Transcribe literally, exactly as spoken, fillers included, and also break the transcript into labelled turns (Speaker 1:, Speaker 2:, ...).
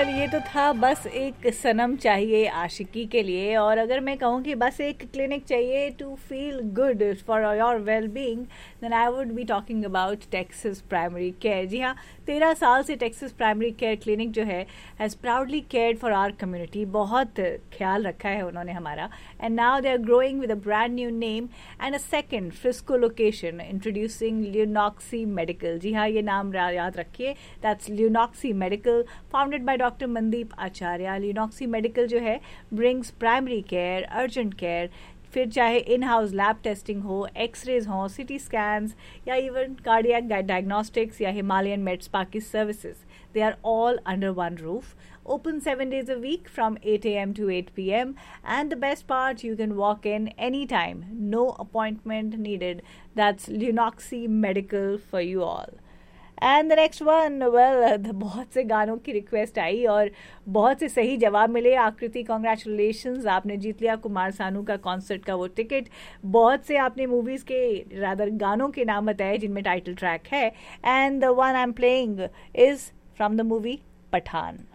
Speaker 1: Well well, ये तो था बस एक सनम चाहिए आशिकी के लिए, और अगर मैं कहूँ कि बस एक क्लिनिक चाहिए to feel good for your well being, then I would be talking about Texas primary care. जी हाँ, तेरह साल से टेक्सास प्राइमरी केयर क्लिनिक जो है has proudly cared for our community. बहुत ख्याल रखा है उन्होंने हमारा, and now they are growing with a brand new name and a second Frisco location introducing ल्यूनॉक्सी medical. जी हाँ, ये नाम याद रखिए, that's ल्यूनॉक्सी medical, founded by doctor Mandeep Acharya. ल्यूनॉक्सी medical जो है brings primary care, urgent care, फिर चाहे इन हाउस लैब टेस्टिंग हो, एक्सरेज हो, सिटी स्कैन्स या इवन कार्डियक डायग्नोस्टिक्स या हिमालयन मेड स्पा की services, they are all under one roof. Open seven days a week from eight a.m. to eight p.m. And the best part, you can walk in anytime. No appointment needed. That's Lunoxy Medical for you all. And the next one, well बहुत से गानों की request आई और बहुत से सही जवाब मिले। आकृति, कॉन्ग्रेचुलेशंस, आपने जीत लिया कुमार सानू का कॉन्सर्ट का वो टिकट। बहुत से आपने मूवीज़ के रादर गानों के नाम बताए जिनमें टाइटल ट्रैक है, and the one I am playing is from the movie Pathan.